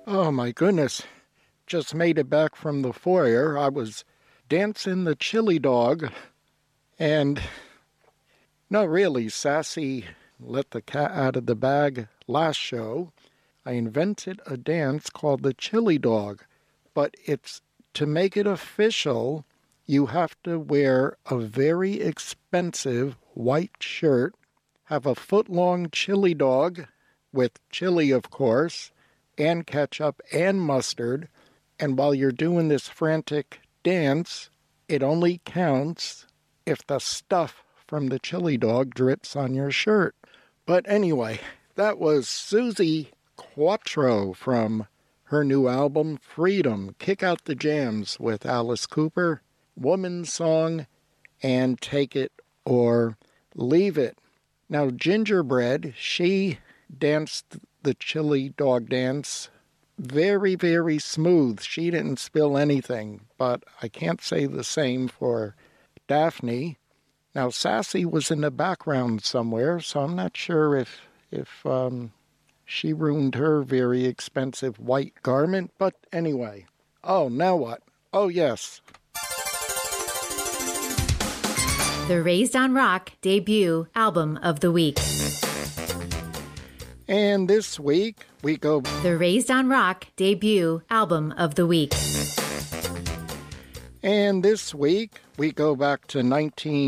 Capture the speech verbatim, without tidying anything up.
Oh my goodness. Just made it back from the foyer. I was dancing the chili dog. And no, really, Sassy let the cat out of the bag last show. I invented a dance called the chili dog. But it's to make it official, you have to wear a very expensive white shirt, have a foot-long chili dog with chili, of course, and ketchup and mustard. And while you're doing this frantic dance, it only counts if the stuff from the chili dog drips on your shirt. But anyway, that was Suzi Quatro from her new album, Freedom. Kick Out the Jams with Alice Cooper, Woman's Song, and Take It or Leave It. Now, Gingerbread, she danced the chili dog dance very, very smooth. She didn't spill anything, but I can't say the same for Daphne. Now, Sassy was in the background somewhere, so I'm not sure if if um, she ruined her very expensive white garment. But anyway, oh, now what? Oh, yes. The Raised on Rock debut album of the week. And this week, we go... The Raised on Rock debut album of the week. And this week, we go back to nineteen